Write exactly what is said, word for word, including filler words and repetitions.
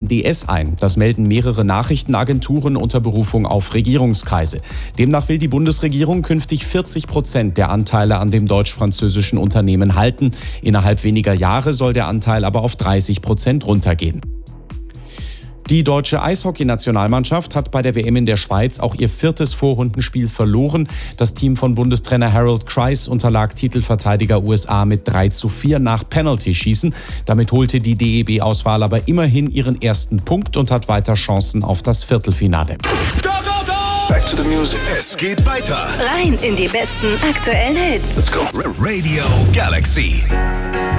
D S ein. Das melden mehrere Nachrichtenagenturen unter Berufung auf Regierungskreise. Demnach will die Bundesregierung künftig vierzig Prozent der Anteile an dem deutsch-französischen Unternehmen halten. Innerhalb weniger Jahre soll der Anteil aber auf dreißig Prozent runtergehen. Die deutsche Eishockey-Nationalmannschaft hat bei der W M in der Schweiz auch ihr viertes Vorrundenspiel verloren. Das Team von Bundestrainer Harold Kreis unterlag Titelverteidiger U S A mit drei zu vier nach Penalty-Schießen. Damit holte die D E B-Auswahl aber immerhin ihren ersten Punkt und hat weiter Chancen auf das Viertelfinale. Go, go, go! Back to the music. Es geht weiter. Rein in die besten aktuellen Hits. Let's go. Radio Galaxy.